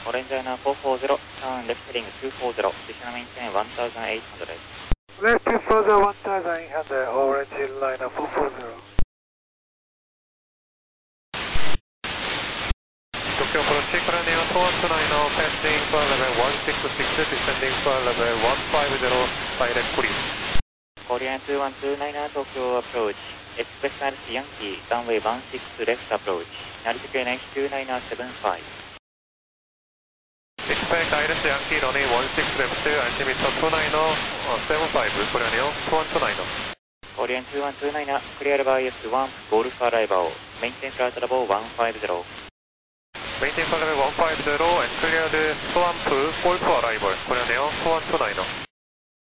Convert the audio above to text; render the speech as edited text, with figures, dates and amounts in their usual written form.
Orange Liner 440, turn left heading 240, position maintain 1800. Left 240, 1800, Orange Liner 440. Tokyo approach, clear near 2129, passing for level 166, descending for level 150, direct cruise. Korean 2129, Tokyo approach, Express Iris Yankee, runway 16 left approach, altitude NH2975. Expect Iris Yankee, runway 16 left, altimeter 29075, clear near 2129. Korean 2129, clear by S1, Golf arrival, maintain flight level 150. Maintain for level 150 and clear the Swamp Golf arrival, clear near 2129.